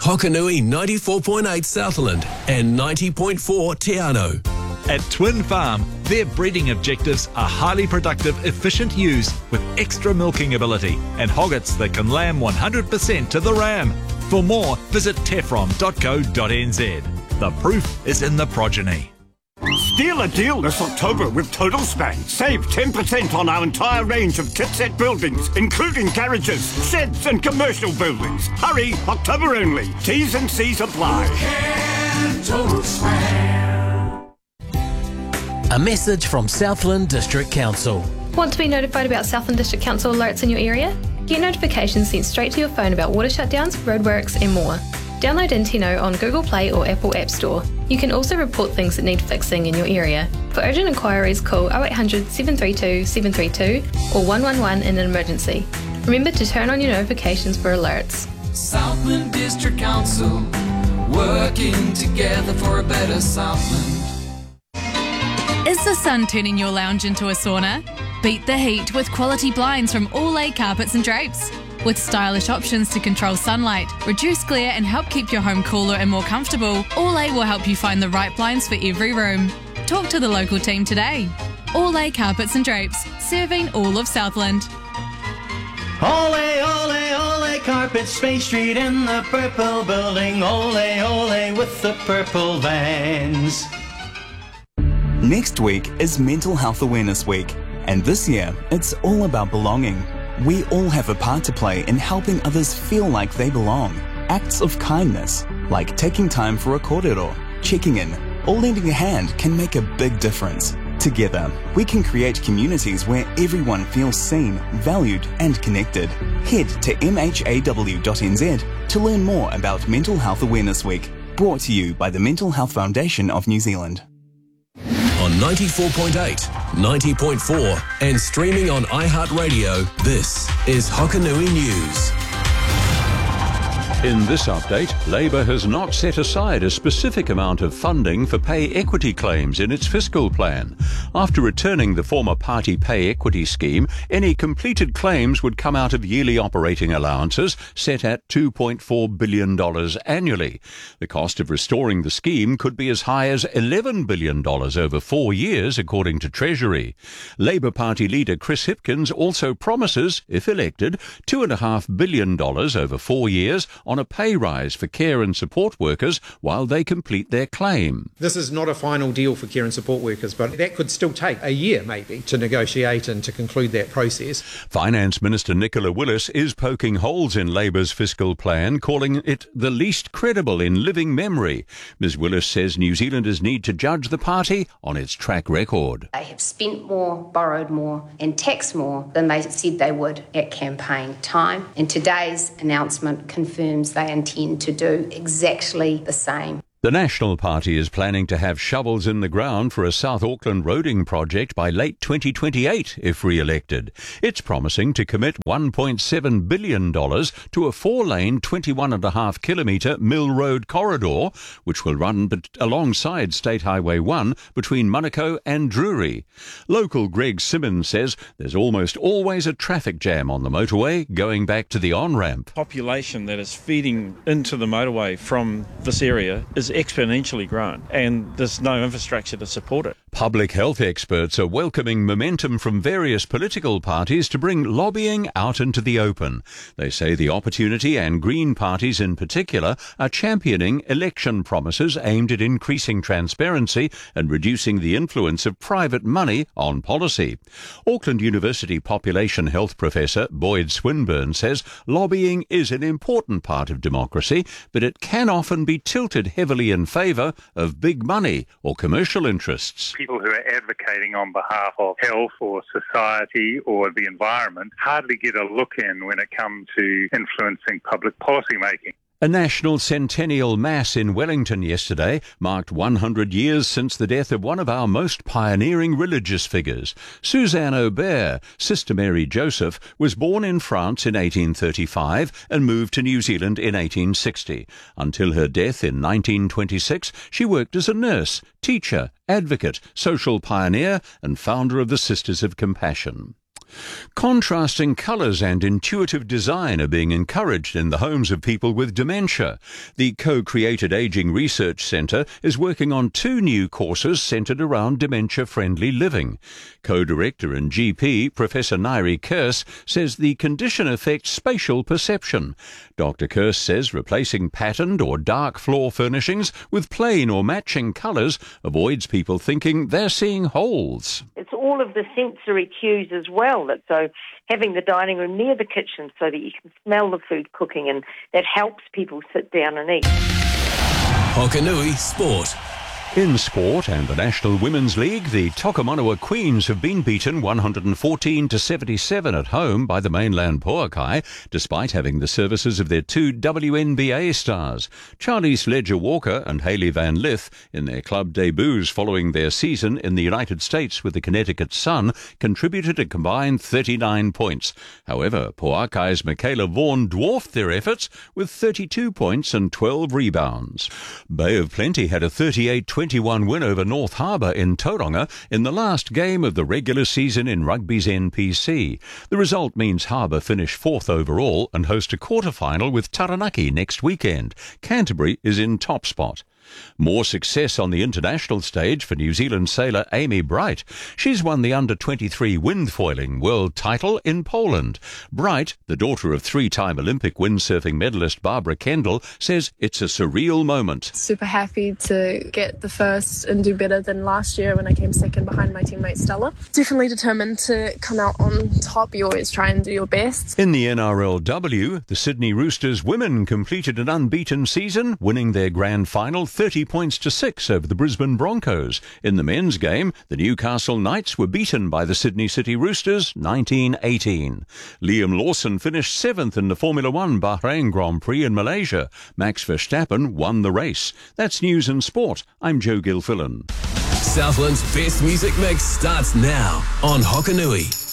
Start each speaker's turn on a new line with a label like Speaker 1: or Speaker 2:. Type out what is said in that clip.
Speaker 1: Hokanui 94.8 Southland and 90.4 Te Anau.
Speaker 2: At Twin Farm, their breeding objectives are highly productive, efficient ewes with extra milking ability and hoggets that can lamb 100% to the ram. For more, visit tefrom.co.nz. The proof is in the progeny.
Speaker 3: Steal a deal this October with Total Span. Save 10% on our entire range of kitset buildings, including garages, sheds and commercial buildings. Hurry, October only. T's and C's apply.
Speaker 4: Total Span. A message from Southland District Council.
Speaker 5: Want to be notified about Southland District Council alerts in your area? Get notifications sent straight to your phone about water shutdowns, roadworks and more. Download Intino on Google Play or Apple App Store. You can also report things that need fixing in your area. For urgent inquiries, call 0800 732 732 or 111 in an emergency. Remember to turn on your notifications for alerts.
Speaker 6: Southland District Council, working together for a better Southland.
Speaker 7: Is the sun turning your lounge into a sauna? Beat the heat with quality blinds from All-A Carpets and Drapes. With stylish options to control sunlight, reduce glare and help keep your home cooler and more comfortable, All-A will help you find the right blinds for every room. Talk to the local team today. All-A Carpets and Drapes, serving all of Southland.
Speaker 8: Ole, ole, ole, Carpets, Space Street in the purple building. Ole, ole, with the purple vans.
Speaker 9: Next week is Mental Health Awareness Week, and this year it's all about belonging. We all have a part to play in helping others feel like they belong. Acts of kindness, like taking time for a kōrero, checking in, or lending a hand can make a big difference. Together, we can create communities where everyone feels seen, valued and connected. Head to mhaw.nz to learn more about Mental Health Awareness Week, brought to you by the Mental Health Foundation of New Zealand.
Speaker 1: On 94.8, 90.4 and streaming on iHeartRadio, this is Hokanui News.
Speaker 10: In this update, Labour has not set aside a specific amount of funding for pay equity claims in its fiscal plan. After returning the former party pay equity scheme, any completed claims would come out of yearly operating allowances set at $2.4 billion annually. The cost of restoring the scheme could be as high as $11 billion over 4 years, according to Treasury. Labour Party leader Chris Hipkins also promises, if elected, $2.5 billion over 4 years on a pay rise for care and support workers while they complete their claim.
Speaker 11: This is not a final deal for care and support workers, but that could still take a year maybe to negotiate and to conclude that process.
Speaker 10: Finance Minister Nicola Willis is poking holes in Labour's fiscal plan, calling it the least credible in living memory. Ms Willis says New Zealanders need to judge the party on its track record.
Speaker 12: They have spent more, borrowed more and taxed more than they said they would at campaign time, and today's announcement confirms they intend to do exactly the same.
Speaker 10: The National Party is planning to have shovels in the ground for a South Auckland roading project by late 2028 if re-elected. It's promising to commit $1.7 billion to a 4-lane, 21.5-kilometre Mill Road corridor, which will run alongside State Highway 1 between Manukau and Drury. Local Greg Simmons says there's almost always a traffic jam on the motorway going back to the on-ramp.
Speaker 13: Population that is feeding into the motorway from this area is exponentially grown, and there's no infrastructure to support it.
Speaker 10: Public health experts are welcoming momentum from various political parties to bring lobbying out into the open. They say the Opportunity and Green parties in particular are championing election promises aimed at increasing transparency and reducing the influence of private money on policy. Auckland University population health professor Boyd Swinburne says lobbying is an important part of democracy, but it can often be tilted heavily in favour of big money or commercial interests.
Speaker 14: People who are advocating on behalf of health or society or the environment hardly get a look in when it comes to influencing public policy making.
Speaker 10: A national centennial mass in Wellington yesterday marked 100 years since the death of one of our most pioneering religious figures. Suzanne Aubert, Sister Mary Joseph, was born in France in 1835 and moved to New Zealand in 1860. Until her death in 1926, she worked as a nurse, teacher, advocate, social pioneer and founder of the Sisters of Compassion. Contrasting colours and intuitive design are being encouraged in the homes of people with dementia. The Co-Created Aging Research Centre is working on 2 new courses centred around dementia-friendly living. Co-director and GP, Professor Nairi Kearse, says the condition affects spatial perception. Dr. Kearse says replacing patterned or dark floor furnishings with plain or matching colours avoids people thinking they're seeing holes.
Speaker 15: It's all of the sensory cues as well. So having the dining room near the kitchen so that you can smell the food cooking, and that helps people sit down and eat.
Speaker 1: Hokanui Sport.
Speaker 10: In sport and the National Women's League, the Tokomanawa Queens have been beaten 114-77 at home by the mainland Poakai, despite having the services of their 2 WNBA stars, Charlize Ledger-Walker and Hayley Van Lith, in their club debuts following their season in the United States with the Connecticut Sun, contributed a combined 39 points. However, Poakai's Michaela Vaughan dwarfed their efforts with 32 points and 12 rebounds. Bay of Plenty had a 38-21 win over North Harbour in Tauranga in the last game of the regular season in rugby's NPC. The result means Harbour finish 4th overall and host a quarter-final with Taranaki next weekend. Canterbury is in top spot. More success on the international stage for New Zealand sailor Amy Bright. She's won the under-23 windfoiling world title in Poland. Bright, the daughter of 3-time Olympic windsurfing medalist Barbara Kendall, says it's a surreal moment.
Speaker 16: Super happy to get the first and do better than last year when I came second behind my teammate Stella. Definitely determined to come out on top. You always try and do your best.
Speaker 10: In the NRLW, the Sydney Roosters women completed an unbeaten season, winning their grand final 30-6 over the Brisbane Broncos. In the men's game, the Newcastle Knights were beaten by the Sydney City Roosters 19-18. Liam Lawson finished 7th in the Formula 1 Bahrain Grand Prix in Malaysia. Max Verstappen won the race. That's news and sport. I'm Joe Gilfillan.
Speaker 1: Southland's best music mix starts now on Hokanui.